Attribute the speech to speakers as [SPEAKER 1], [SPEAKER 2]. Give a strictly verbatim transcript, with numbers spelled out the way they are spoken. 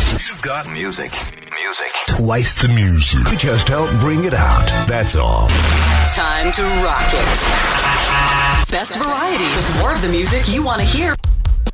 [SPEAKER 1] You've got music. Music.
[SPEAKER 2] Twice the music. We just help bring it out. That's all.
[SPEAKER 3] Time to rock it. Best variety with more of the music you want to hear.